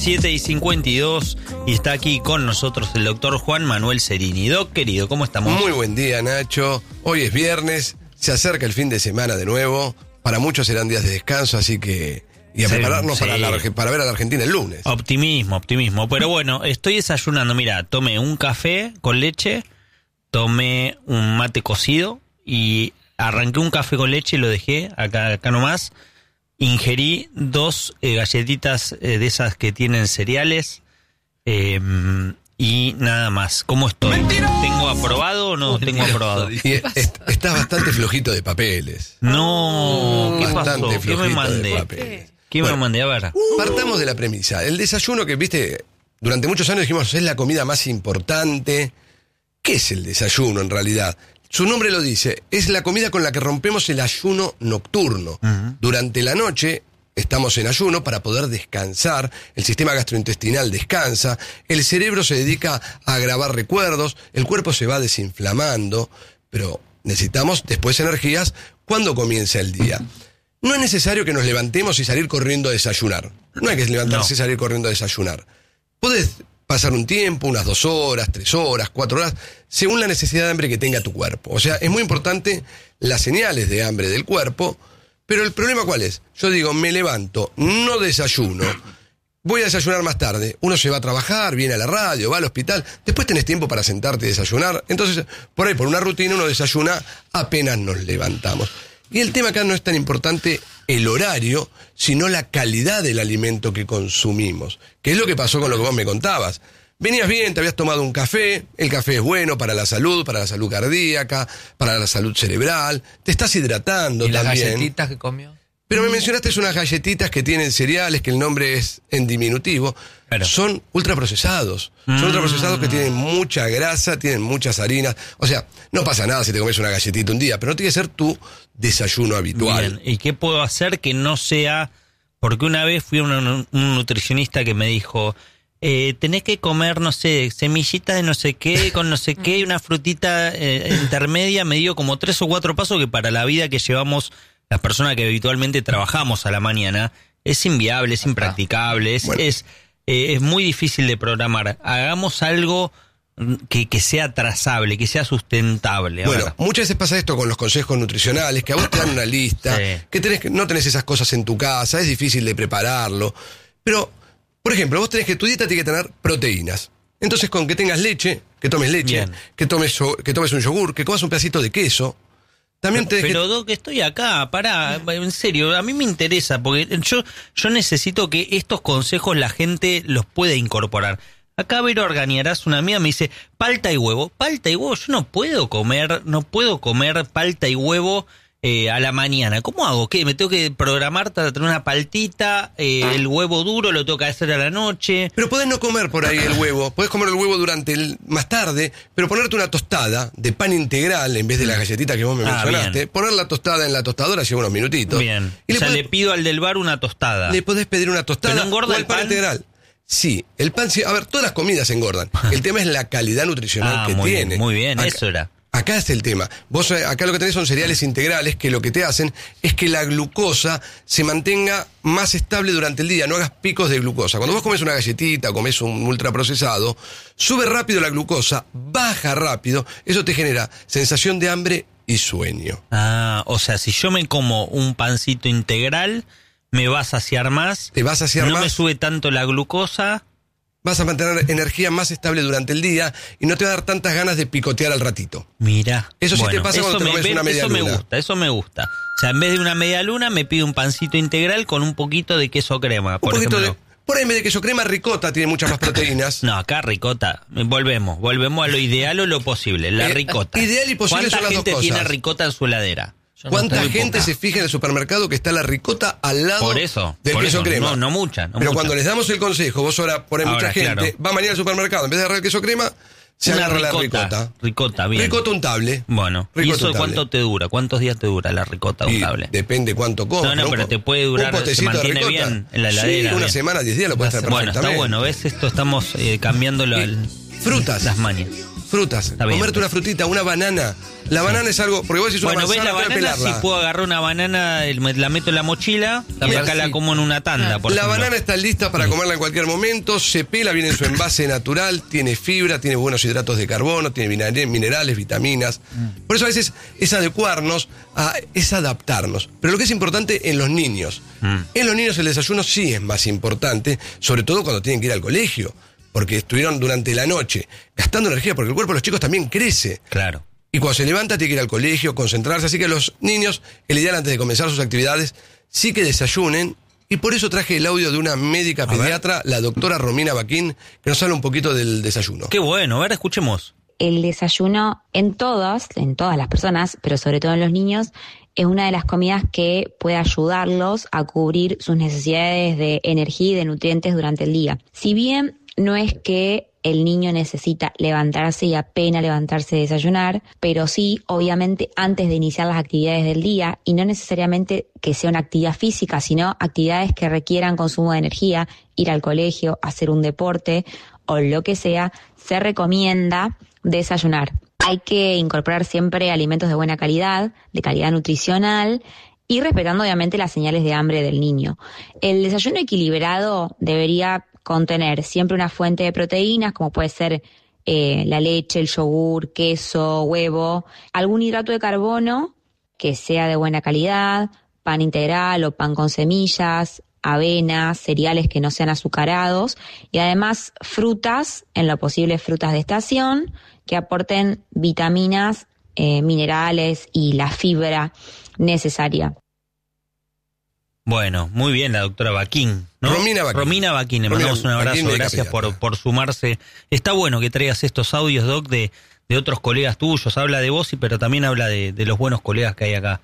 7:52 y está aquí con nosotros el doctor Juan Manuel Cerini. Doc, querido, ¿cómo estamos? Muy buen día, Nacho. Hoy es viernes, se acerca el fin de semana de nuevo. Para muchos serán días de descanso, así que... Y a prepararnos para ver a la Argentina el lunes. Optimismo. Pero bueno, estoy desayunando. Mira, tomé un café con leche, tomé un mate cocido y arranqué un café con leche y lo dejé acá nomás. Ingerí 2 galletitas de esas que tienen cereales y nada más. ¿Cómo estoy? ¡Mentira! ¿Tengo aprobado o no tengo aprobado? Estás bastante flojito de papeles. No, ¿qué pasó? ¿Qué me mandé? ¿Qué me mandé? A ver. Partamos de la premisa. El desayuno que, viste, durante muchos años dijimos es la comida más importante. ¿Qué es el desayuno en realidad? Su nombre lo dice, es la comida con la que rompemos el ayuno nocturno. Uh-huh. Durante la noche estamos en ayuno para poder descansar, el sistema gastrointestinal descansa, el cerebro se dedica a grabar recuerdos, el cuerpo se va desinflamando, pero necesitamos después energías cuando comienza el día. No es necesario que nos levantemos y salir corriendo a desayunar. No hay que levantarse y salir corriendo a desayunar. Podés pasar un tiempo, unas 2 horas, 3 horas, 4 horas, según la necesidad de hambre que tenga tu cuerpo. O sea, es muy importante las señales de hambre del cuerpo, pero el problema ¿cuál es? Yo digo, me levanto, no desayuno, voy a desayunar más tarde. Uno se va a trabajar, viene a la radio, va al hospital, después tenés tiempo para sentarte y desayunar. Entonces, por una rutina uno desayuna apenas nos levantamos. Y el tema acá no es tan importante el horario, sino la calidad del alimento que consumimos. Que es lo que pasó con lo que vos me contabas. Venías bien, te habías tomado un café, el café es bueno para la salud cardíaca, para la salud cerebral, te estás hidratando también. ¿Y las galletitas que comió? Pero me mencionaste unas galletitas que tienen cereales, que el nombre es en diminutivo. Pero son ultraprocesados. Son ultraprocesados que tienen mucha grasa, tienen muchas harinas. O sea, no pasa nada si te comes una galletita un día, pero no tiene que ser tu desayuno habitual. Bien. ¿Y qué puedo hacer que no sea...? Porque una vez fui a un nutricionista que me dijo... tenés que comer, no sé, semillitas de no sé qué, con no sé qué, y una frutita intermedia. Me dio como 3 o 4 pasos que para la vida que llevamos las personas que habitualmente trabajamos a la mañana es inviable, es impracticable, es muy difícil de programar. Hagamos algo que sea trazable, que sea sustentable. Bueno, muchas veces pasa esto con los consejos nutricionales, que a vos te dan una lista, que no tenés esas cosas en tu casa, es difícil de prepararlo, pero... Por ejemplo, vos tenés que tu dieta tiene que tener proteínas. Entonces, con que tengas leche, que tomes leche, que tomes un yogur, que comas un pedacito de queso. También pero Doc, estoy acá, pará, en serio, a mí me interesa, porque yo necesito que estos consejos la gente los pueda incorporar. Acá Vero Argañarás, una amiga, me dice, palta y huevo. Palta y huevo, yo no puedo comer palta y huevo a la mañana. ¿Cómo hago? ¿Qué? ¿Me tengo que programar para tener una paltita? ¿El huevo duro lo tengo que hacer a la noche? Pero podés no comer por ahí el huevo. Podés comer el huevo más tarde, pero ponerte una tostada de pan integral en vez de la galletita que vos me mencionaste. Bien. Poner la tostada en la tostadora lleva unos minutitos. Bien. Y le pido al del bar una tostada. Le podés pedir una tostada. ¿Pero no engorda el pan integral? Sí, el pan sí. A ver, todas las comidas engordan. El tema es la calidad nutricional que tiene. Muy bien, eso era. Acá está el tema. Vos acá lo que tenés son cereales integrales que lo que te hacen es que la glucosa se mantenga más estable durante el día, no hagas picos de glucosa. Cuando vos comes una galletita o comes un ultraprocesado, sube rápido la glucosa, baja rápido, eso te genera sensación de hambre y sueño. O sea, si yo me como un pancito integral, me va a saciar más. Te va a saciar más. No me sube tanto la glucosa. Vas a mantener energía más estable durante el día y no te va a dar tantas ganas de picotear al ratito. Mira. Eso sí te pasa cuando te comes una media luna. Eso me gusta. O sea, en vez de una media luna me pido un pancito integral con un poquito de queso crema, por ejemplo. Por ahí en vez de queso crema, ricota tiene muchas más proteínas. No, acá ricota. Volvemos a lo ideal o lo posible. La ricota. Ideal y posible son las dos cosas. ¿Cuánta gente tiene ricota en su heladera? ¿Cuánta gente se fija en el supermercado que está la ricota al lado del queso crema? No mucha. Pero cuando les damos el consejo, vos ahora por ahí mucha gente va mañana al supermercado, en vez de agarrar el queso crema, se agarra la ricota. Ricota, bien. Ricota untable. Bueno, ¿y eso cuánto te dura? ¿Cuántos días te dura la ricota untable? Depende cuánto comas. No, pero te puede durar, se mantiene bien en la heladera. Sí, una semana, 10 días lo puedes traer perfectamente. Bueno, está bueno, ¿ves? Estamos cambiando frutas. Las mañas. Frutas. Está bien. Comerte una frutita, una banana. La banana es algo, porque vos decís una Bueno, ves manzana, la tengo que banana, si pelarla. puedo agarrar una banana, la meto en la mochila y ver acá la si- como en una tanda, por La ejemplo. banana está lista para comerla en cualquier momento, se pela, viene en su envase natural, tiene fibra, tiene buenos hidratos de carbono, tiene minerales, vitaminas. Por eso a veces es adecuarnos, es adaptarnos. Pero lo que es importante en los niños. En los niños el desayuno sí es más importante, sobre todo cuando tienen que ir al colegio, porque estuvieron durante la noche gastando energía, porque el cuerpo de los chicos también crece. Claro. Y cuando se levanta tiene que ir al colegio, concentrarse. Así que los niños, el ideal antes de comenzar sus actividades, sí que desayunen. Y por eso traje el audio de una médica pediatra, la doctora Romina Baquín, que nos habla un poquito del desayuno. Qué bueno, a ver, escuchemos. El desayuno en todas las personas, pero sobre todo en los niños, es una de las comidas que puede ayudarlos a cubrir sus necesidades de energía y de nutrientes durante el día. Si bien no es que el niño necesita levantarse y apenas levantarse a desayunar, pero sí, obviamente, antes de iniciar las actividades del día, y no necesariamente que sea una actividad física, sino actividades que requieran consumo de energía, ir al colegio, hacer un deporte o lo que sea, se recomienda desayunar. Hay que incorporar siempre alimentos de buena calidad, de calidad nutricional, y respetando obviamente las señales de hambre del niño. El desayuno equilibrado debería contener siempre una fuente de proteínas, como puede ser la leche, el yogur, queso, huevo, algún hidrato de carbono que sea de buena calidad, pan integral o pan con semillas, avena, cereales que no sean azucarados, y además frutas, en lo posible frutas de estación, que aporten vitaminas, minerales y la fibra necesaria. Bueno, muy bien la doctora Baquín, ¿no? Romina Baquín. Le mandamos un Romina abrazo, Baquín, gracias médica por sumarse. Está bueno que traigas estos audios, Doc, de otros colegas tuyos. Habla de vos, pero también habla de los buenos colegas que hay acá.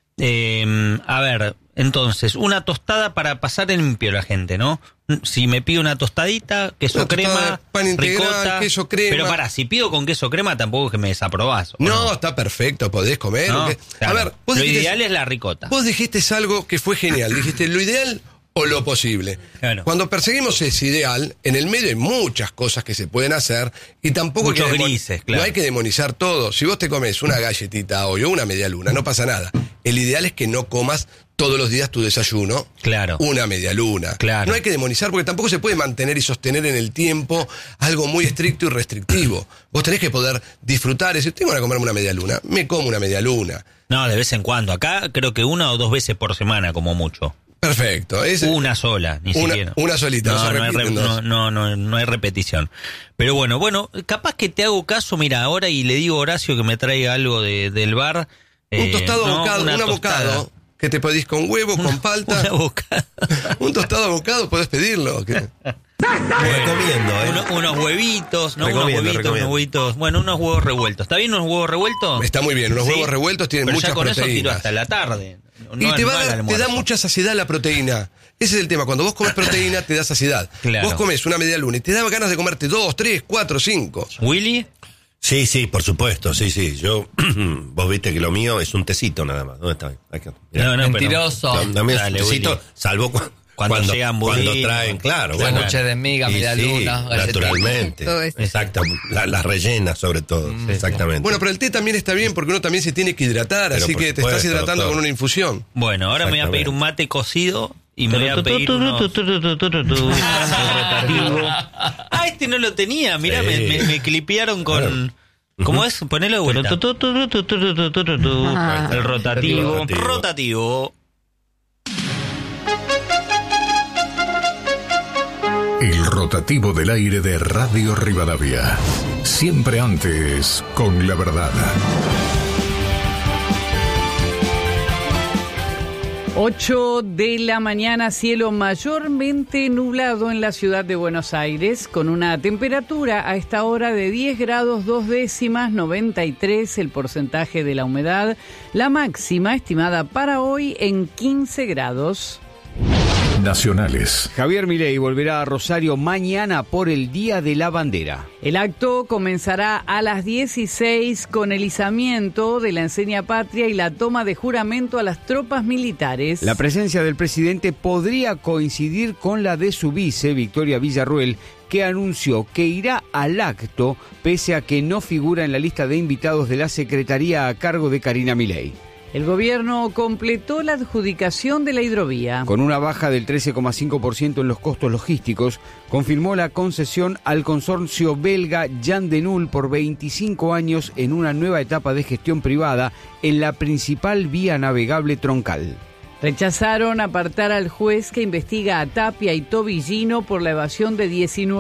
A ver, entonces, una tostada para pasar limpio la gente, ¿no? Si me pido una tostadita, queso Una tostada crema, de pan integral, ricota, queso crema. Pero pará, si pido con queso crema tampoco es que me desaprobás. ¿o No, está perfecto, podés comer. ¿No? Claro. A ver, vos Lo dijiste, ideal es la ricota. vos dijiste algo que fue genial. Dijiste lo ideal o lo posible. Claro. Cuando perseguimos ese ideal, en el medio hay muchas cosas que se pueden hacer y tampoco Muchos hay que grises, claro. no hay que demonizar todo. Si vos te comes una galletita hoy o una media luna, no pasa nada. El ideal es que no comas todos los días tu desayuno, Claro. una media luna. Claro. No hay que demonizar porque tampoco se puede mantener y sostener en el tiempo algo muy estricto y restrictivo. Vos tenés que poder disfrutar. Si tengo que comerme una media luna, me como una media luna. No, de vez en cuando. Acá creo que 1 o 2 veces por semana, como mucho. Perfecto. Una sola, ni siquiera. Una solita, no se No hay repiten dos. no hay repetición. Pero bueno, capaz que te hago caso, mira, ahora y le digo a Horacio que me traiga algo del bar. Un tostado ¿no? abocado, Una un tostada. abocado que te pedís con huevo, con palta. Una bocada. Un tostado abocado podés pedirlo. Recomiendo, Unos huevitos, ¿no? Recomiendo. Unos huevitos. Bueno, unos huevos revueltos. ¿Está bien unos huevos revueltos? Está muy bien, unos Sí. huevos revueltos tienen Pero muchas ya con eso tiro proteínas. hasta la tarde. Y No te al da almuerzo. mucha saciedad la proteína. Ese es el tema. Cuando vos comes proteína, te da saciedad. Claro. Vos comes una media luna y te da ganas de comerte 2, 3, 4, 5. ¿Willy? Sí, por supuesto, sí. Yo, vos viste que lo mío es un tecito nada más. ¿Dónde está? Aquí. Mirá. No, Mentiroso. Dame un Dale, tecito, Willy. salvo Cuando llegan cuando budín, traen, claro. sándwiches de miga, Y media sí, luna, galletita. naturalmente. Todo eso. Exacto. Las rellenas, sobre todo. Exactamente. Bueno, pero el té también está bien porque uno también se tiene que hidratar, Pero así por que te estás supuesto, hidratando doctor. con una infusión. Bueno, ahora me voy a pedir un mate cocido y me voy a pedir unos... Ah, este no lo tenía, mirá, Sí. me clipearon con... ¿Cómo es? Ponelo de vuelta. El rotativo. Rotativo. El rotativo del aire de Radio Rivadavia. Siempre antes con la verdad. 8 de la mañana, cielo mayormente nublado en la ciudad de Buenos Aires, con una temperatura a esta hora de 10 grados 2 décimas, 93 el porcentaje de la humedad, la máxima estimada para hoy en 15 grados. Nacionales. Javier Milei volverá a Rosario mañana por el Día de la Bandera. El acto comenzará a las 16 con el izamiento de la enseña patria y la toma de juramento a las tropas militares. La presencia del presidente podría coincidir con la de su vice, Victoria Villarruel, que anunció que irá al acto pese a que no figura en la lista de invitados de la Secretaría a cargo de Karina Milei. El gobierno completó la adjudicación de la hidrovía. Con una baja del 13,5% en los costos logísticos, confirmó la concesión al consorcio belga Jan de Nul por 25 años en una nueva etapa de gestión privada en la principal vía navegable troncal. Rechazaron apartar al juez que investiga a Tapia y Tobillino por la evasión de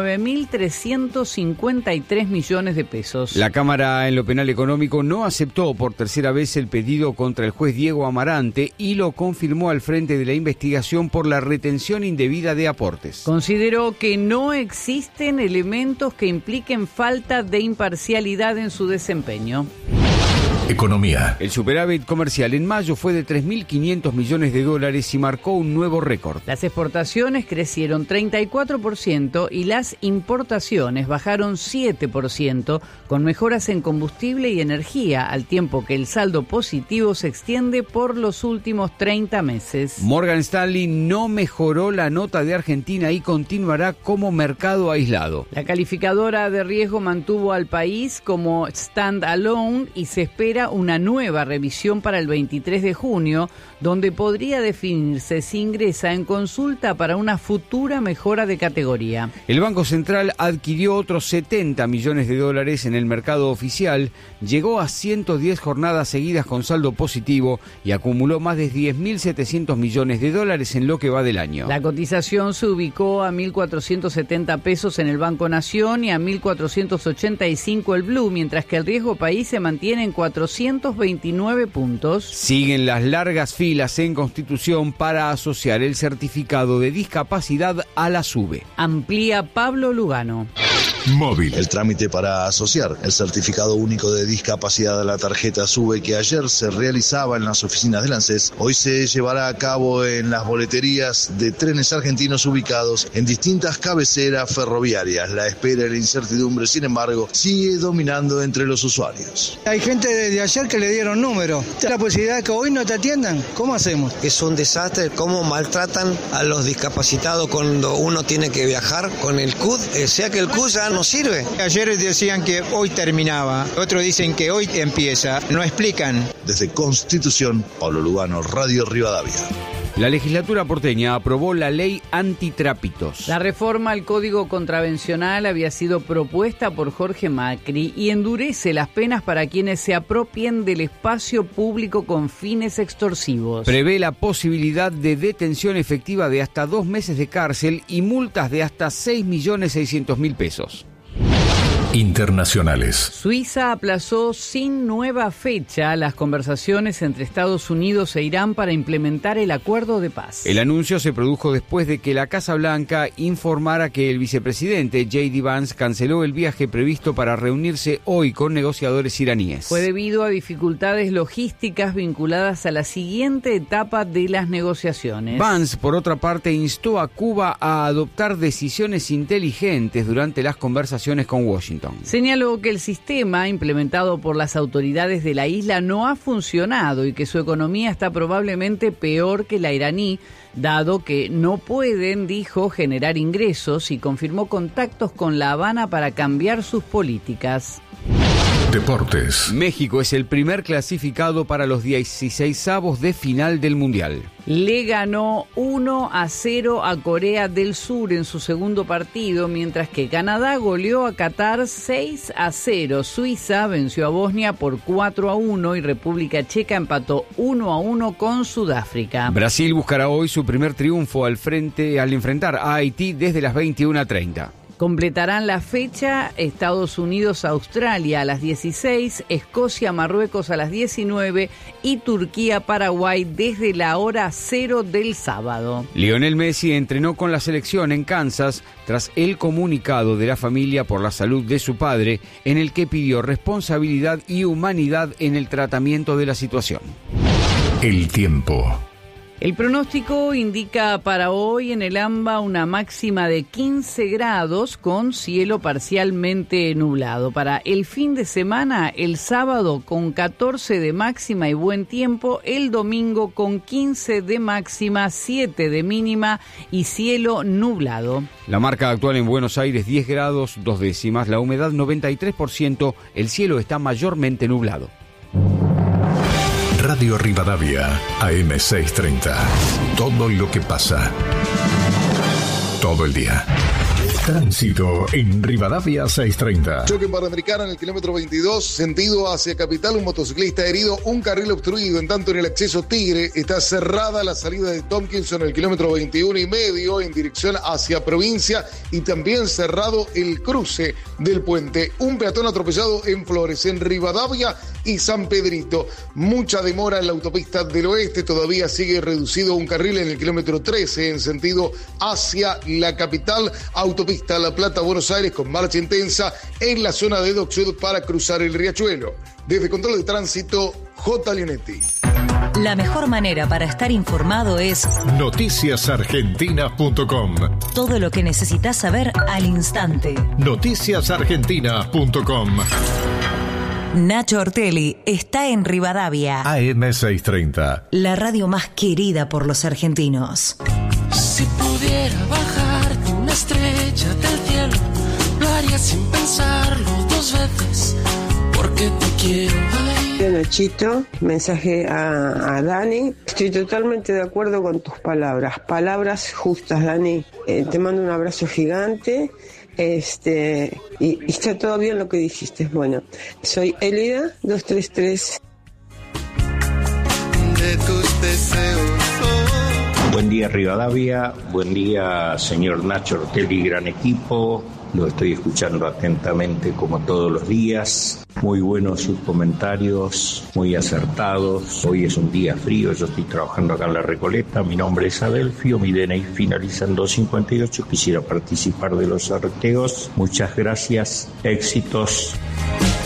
19.353 millones de pesos. La Cámara en lo penal económico no aceptó por tercera vez el pedido contra el juez Diego Amarante y lo confirmó al frente de la investigación por la retención indebida de aportes. Consideró que no existen elementos que impliquen falta de imparcialidad en su desempeño. Economía. El superávit comercial en mayo fue de 3.500 millones de dólares y marcó un nuevo récord. Las exportaciones crecieron 34% y las importaciones bajaron 7%, con mejoras en combustible y energía, al tiempo que el saldo positivo se extiende por los últimos 30 meses. Morgan Stanley no mejoró la nota de Argentina y continuará como mercado aislado. La calificadora de riesgo mantuvo al país como stand-alone y se espera una nueva revisión para el 23 de junio, donde podría definirse si ingresa en consulta para una futura mejora de categoría. El Banco Central adquirió otros 70 millones de dólares en el mercado oficial, llegó a 110 jornadas seguidas con saldo positivo y acumuló más de 10.700 millones de dólares en lo que va del año. La cotización se ubicó a 1.470 pesos en el Banco Nación y a 1.485 el Blue, mientras que el riesgo país se mantiene en 429 puntos. Siguen las largas filas en Constitución para asociar el certificado de discapacidad a la SUBE. Amplía Pablo Lugano. Móvil. El trámite para asociar el certificado único de discapacidad a la tarjeta SUBE, que ayer se realizaba en las oficinas del ANSES, hoy se llevará a cabo en las boleterías de trenes argentinos ubicados en distintas cabeceras ferroviarias. La espera y la incertidumbre, sin embargo, sigue dominando entre los usuarios. Hay gente desde ayer que le dieron número. La posibilidad de que hoy no te atiendan, ¿cómo hacemos? Es un desastre cómo maltratan a los discapacitados cuando uno tiene que viajar con el CUD, sea que el CUD ya no sirve. Ayer decían que hoy terminaba, otros dicen que hoy empieza, no explican. Desde Constitución, Pablo Lugano, Radio Rivadavia. La legislatura porteña aprobó la ley antitrápitos. La reforma al Código Contravencional había sido propuesta por Jorge Macri y endurece las penas para quienes se apropien del espacio público con fines extorsivos. Prevé la posibilidad de detención efectiva de hasta 2 meses de cárcel y multas de hasta 6.600.000 pesos. Internacionales. Suiza aplazó sin nueva fecha las conversaciones entre Estados Unidos e Irán para implementar el acuerdo de paz. El anuncio se produjo después de que la Casa Blanca informara que el vicepresidente J.D. Vance canceló el viaje previsto para reunirse hoy con negociadores iraníes. Fue debido a dificultades logísticas vinculadas a la siguiente etapa de las negociaciones. Vance, por otra parte, instó a Cuba a adoptar decisiones inteligentes durante las conversaciones con Washington. Señaló que el sistema implementado por las autoridades de la isla no ha funcionado y que su economía está probablemente peor que la iraní, dado que no pueden, dijo, generar ingresos, y confirmó contactos con La Habana para cambiar sus políticas. Deportes. México es el primer clasificado para los 16avos de final del Mundial. Le ganó 1-0 a Corea del Sur en su segundo partido, mientras que Canadá goleó a Qatar 6-0. Suiza venció a Bosnia por 4-1 y República Checa empató 1-1 con Sudáfrica. Brasil buscará hoy su primer triunfo al enfrentar a Haití desde las 21:30. Completarán la fecha Estados Unidos-Australia a las 16, Escocia-Marruecos a las 19 y Turquía-Paraguay desde la hora 0 del sábado. Lionel Messi entrenó con la selección en Kansas tras el comunicado de la familia por la salud de su padre, en el que pidió responsabilidad y humanidad en el tratamiento de la situación. El tiempo. El pronóstico indica para hoy en el AMBA una máxima de 15 grados con cielo parcialmente nublado. Para el fin de semana, el sábado con 14 de máxima y buen tiempo, el domingo con 15 de máxima, 7 de mínima y cielo nublado. La marca actual en Buenos Aires 10 grados 2 décimas, la humedad 93%, el cielo está mayormente nublado. Radio Rivadavia, AM630. Todo lo que pasa. Todo el día. Tránsito en Rivadavia 630. Choque en Panamericana en el kilómetro 22, sentido hacia Capital, un motociclista herido, un carril obstruido, en tanto en el acceso Tigre está cerrada la salida de Tompkinson en el kilómetro 21,5 en dirección hacia Provincia y también cerrado el cruce del puente. Un peatón atropellado en Flores, en Rivadavia y San Pedrito. Mucha demora en la autopista del oeste, todavía sigue reducido un carril en el kilómetro 13 en sentido hacia la capital, autopista La Plata, Buenos Aires, con marcha intensa en la zona de Dock Sud para cruzar el Riachuelo. Desde Control de Tránsito, J. Leonetti. La mejor manera para estar informado es noticiasargentinas.com. Todo lo que necesitas saber al instante. Noticiasargentinas.com. Nacho Ortelli está en Rivadavia. AM630. La radio más querida por los argentinos. Si pudiera bajarte una estrella del cielo, lo haría sin pensarlo dos veces, porque te quiero. Nachito, mensaje a Dani. Estoy totalmente de acuerdo con tus palabras. Palabras justas, Dani. Te mando un abrazo gigante. Y está todo bien lo que dijiste. Bueno, soy Elida 233. De tus deseos. Buen día Rivadavia, buen día señor Nacho Ortelli, gran equipo, lo estoy escuchando atentamente como todos los días, muy buenos sus comentarios, muy acertados. Hoy es un día frío, yo estoy trabajando acá en La Recoleta, mi nombre es Adelfio, mi DNI finaliza en 258, quisiera participar de los sorteos, muchas gracias, éxitos.